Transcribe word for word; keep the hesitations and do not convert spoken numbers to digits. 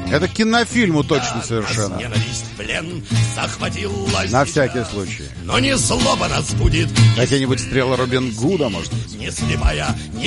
Это к кинофильму точно совершенно. Ненависть, плен захватила На сейчас. всякий случай. Но не злоба нас будет, Какие-нибудь стрелы Робин Гуда, может быть? не слепая, не